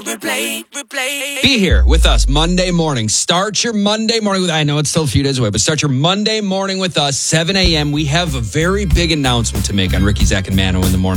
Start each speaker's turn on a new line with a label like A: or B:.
A: Be here with us Monday morning. Start your Monday morning with, I know it's still a few days away, but start your Monday morning with us, 7 a.m. We have a very big announcement to make on Ricky, Zach, and Mano in the morning.